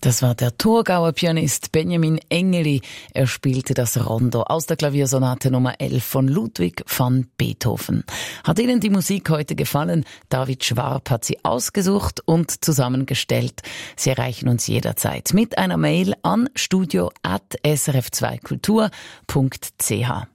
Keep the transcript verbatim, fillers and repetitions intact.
Das war der Thurgauer Pianist Benjamin Engeli. Er spielte das Rondo aus der Klaviersonate Nummer elf von Ludwig van Beethoven. Hat Ihnen die Musik heute gefallen? David Schwab hat sie ausgesucht und zusammengestellt. Sie erreichen uns jederzeit mit einer Mail an studio at s r f zwei kultur punkt c h.